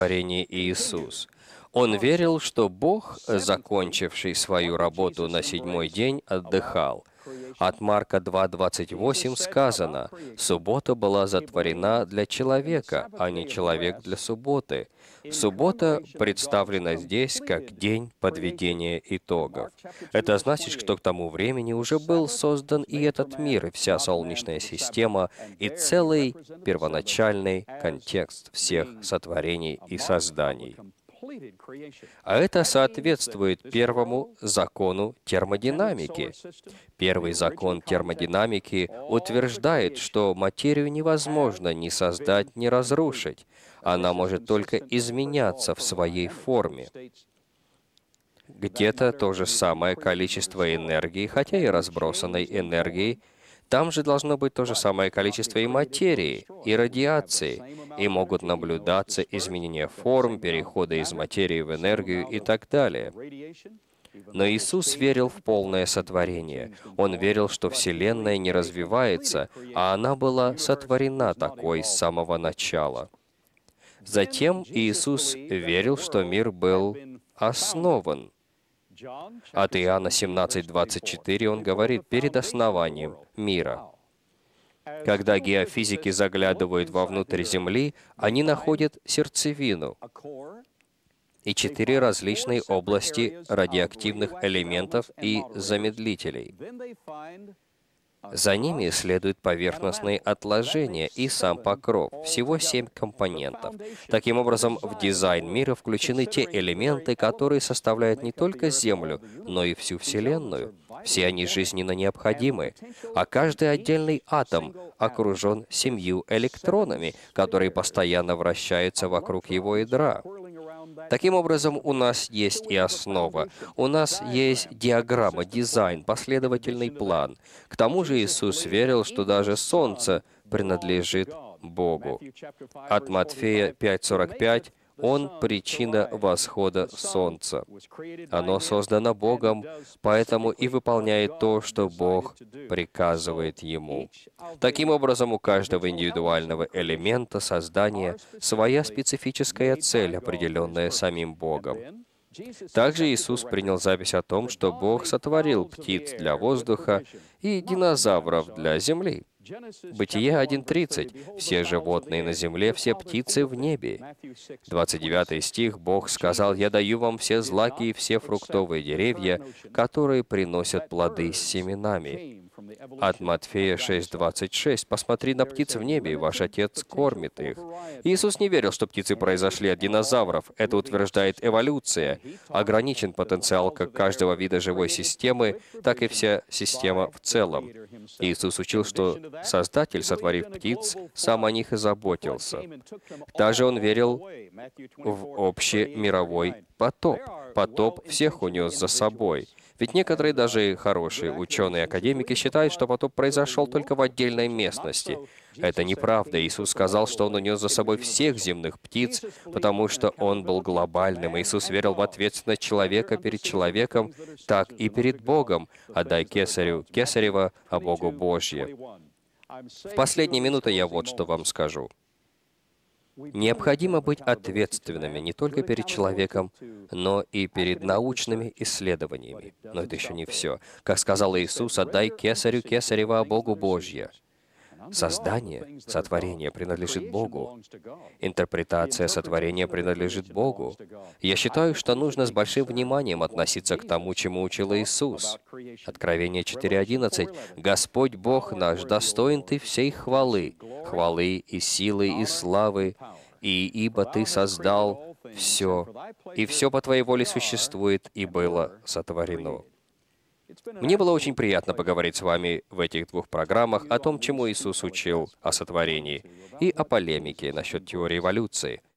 творении Иисус. Он верил, что Бог, закончивший свою работу на седьмой день, отдыхал. От Марка 2:28 сказано: «Суббота была затворена для человека, а не человек для субботы». Суббота представлена здесь как день подведения итогов. Это значит, что к тому времени уже был создан и этот мир, и вся Солнечная система, и целый первоначальный контекст всех сотворений и созданий. А это соответствует первому закону термодинамики. Первый закон термодинамики утверждает, что материю невозможно ни создать, ни разрушить. Она может только изменяться в своей форме. Где-то то же самое количество энергии, хотя и разбросанной энергии, там же должно быть то же самое количество и материи, и радиации, и могут наблюдаться изменения форм, перехода из материи в энергию и так далее. Но Иисус верил в полное сотворение. Он верил, что Вселенная не развивается, а она была сотворена такой с самого начала. Затем Иисус верил, что мир был основан. От Иоанна 17:24 он говорит: «Перед основанием мира». Когда геофизики заглядывают вовнутрь Земли, они находят сердцевину и 4 различные области радиоактивных элементов и замедлителей. За ними следуют поверхностные отложения и сам покров. Всего 7 компонентов. Таким образом, в дизайн мира включены те элементы, которые составляют не только Землю, но и всю Вселенную. Все они жизненно необходимы, а каждый отдельный атом окружен 7 электронами, которые постоянно вращаются вокруг его ядра. Таким образом, у нас есть и основа, у нас есть диаграмма, дизайн, последовательный план. К тому же Иисус верил, что даже Солнце принадлежит Богу. От Матфея 5:45 «Он — причина восхода Солнца». Оно создано Богом, поэтому и выполняет то, что Бог приказывает ему. Таким образом, у каждого индивидуального элемента создания своя специфическая цель, определенная самим Богом. Также Иисус принял запись о том, что Бог сотворил птиц для воздуха и динозавров для земли. Бытие 1:30. «Все животные на земле, все птицы в небе». 29 стих. «Бог сказал: я даю вам все злаки и все фруктовые деревья, которые приносят плоды с семенами». От Матфея 6:26. «Посмотри на птиц в небе, и ваш Отец кормит их». Иисус не верил, что птицы произошли от динозавров. Это утверждает эволюция. Ограничен потенциал как каждого вида живой системы, так и вся система в целом. Иисус учил, что Создатель, сотворив птиц, сам о них и заботился. Также он верил в общемировой потоп. Потоп всех унес за собой. Ведь некоторые, даже хорошие ученые-академики, считают, что потоп произошел только в отдельной местности. Это неправда. Иисус сказал, что Он унес за собой всех земных птиц, потому что Он был глобальным. Иисус верил в ответственность человека перед человеком, так и перед Богом. «Отдай кесарю кесарево, а Богу Божье». В последние минуты я вот что вам скажу. Необходимо быть ответственными не только перед человеком, но и перед научными исследованиями. Но это еще не все. Как сказал Иисус: «Отдай кесарю кесарево, а Богу Божье». Создание, сотворение принадлежит Богу. Интерпретация сотворения принадлежит Богу. Я считаю, что нужно с большим вниманием относиться к тому, чему учил Иисус. Откровение 4:11. «Господь Бог наш, достоин Ты всей хвалы, хвалы и силы и славы, ибо Ты создал все, и все по Твоей воле существует и было сотворено». Мне было очень приятно поговорить с вами в этих 2 программах о том, чему Иисус учил о сотворении, и о полемике насчет теории эволюции.